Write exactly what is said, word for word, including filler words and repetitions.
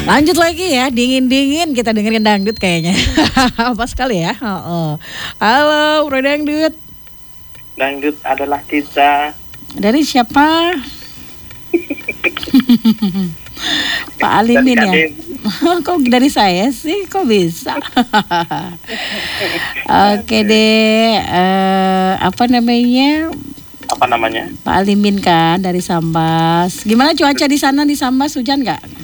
Lanjut lagi ya, dingin-dingin kita dengerin dangdut kayaknya. Apa sekali ya. Oh, oh. Halo Bro Dangdut. Dangdut adalah kita. Dari siapa? Pak Alimin ya. Kok dari saya sih? Kok bisa? Oke deh. Uh, apa namanya? Apa namanya? Pak Alimin kan dari Sambas. Gimana cuaca di sana di Sambas, hujan nggak?